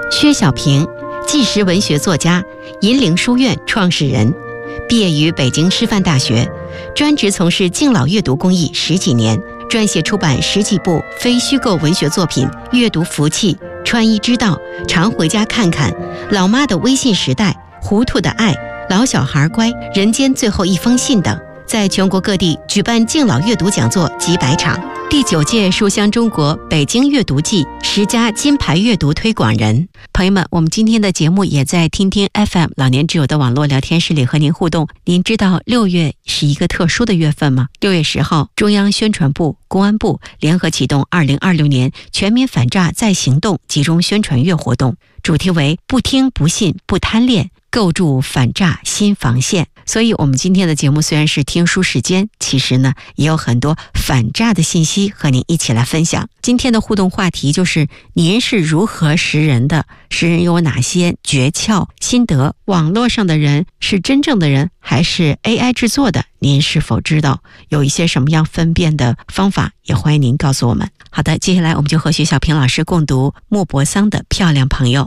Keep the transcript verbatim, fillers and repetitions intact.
薛小平，纪实文学作家，银陵书院创始人，毕业于北京师范大学，专职从事敬老阅读公益十几年，撰写出版十几部非虚构文学作品《阅读福气》《穿衣之道》《常回家看看》《老妈的微信时代》《糊涂的爱》《老小孩乖》《人间最后一封信》等，在全国各地举办敬老阅读讲座几百场。第九届书香中国北京阅读季十佳金牌阅读推广人。朋友们，我们今天的节目也在听听 F M 老年之友的网络聊天室里和您互动。您知道六月是一个特殊的月份吗？六月十号，中央宣传部、公安部联合启动二零二六年全民反诈再行动集中宣传月活动，主题为不听不信不贪恋，构筑反诈新防线。所以我们今天的节目虽然是听书时间，其实呢也有很多反诈的信息和您一起来分享。今天的互动话题就是您是如何识人的，识人有哪些诀窍心得，网络上的人是真正的人还是 A I 制作的，您是否知道？有一些什么样分辨的方法，也欢迎您告诉我们。好的，接下来我们就和薛小平老师共读莫泊桑的《漂亮朋友》。